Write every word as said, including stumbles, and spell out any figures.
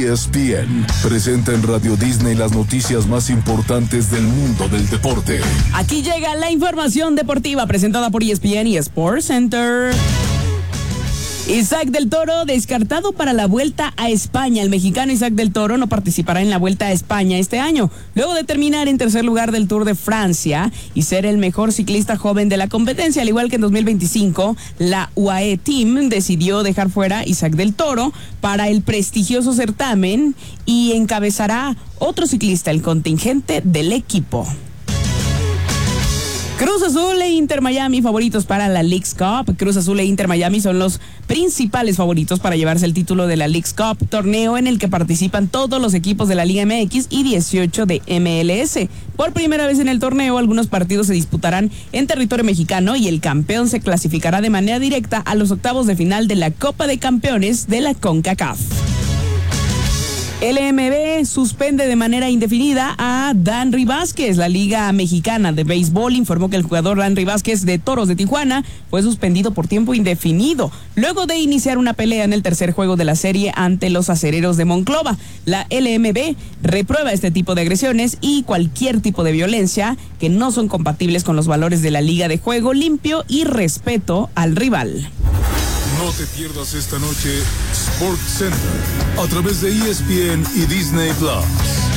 E S P N presenta en Radio Disney las noticias más importantes del mundo del deporte. Aquí llega la información deportiva presentada por E S P N y Sports Center. Isaac del Toro descartado para la Vuelta a España. El mexicano Isaac del Toro no participará en la Vuelta a España este año, luego de terminar en tercer lugar del Tour de Francia y ser el mejor ciclista joven de la competencia. Al igual que en dos mil veinticinco, la U A E Team decidió dejar fuera a Isaac del Toro para el prestigioso certamen y encabezará otro ciclista, el contingente del equipo. Cruz Azul e Inter Miami favoritos para la Leagues Cup. Cruz Azul e Inter Miami son los principales favoritos para llevarse el título de la Leagues Cup, torneo en el que participan todos los equipos de la Liga M X y dieciocho de M L S. Por primera vez en el torneo, algunos partidos se disputarán en territorio mexicano y el campeón se clasificará de manera directa a los octavos de final de la Copa de Campeones de la CONCACAF. L M B suspende de manera indefinida a Danry Vázquez. La Liga Mexicana de Béisbol informó que el jugador Danry Vázquez de Toros de Tijuana fue suspendido por tiempo indefinido, luego de iniciar una pelea en el tercer juego de la serie ante los Acereros de Monclova. La L M B reprueba este tipo de agresiones y cualquier tipo de violencia que no son compatibles con los valores de la Liga de Juego Limpio y respeto al rival. No te pierdas esta noche Sports Center a través de E S P N y Disney Plus.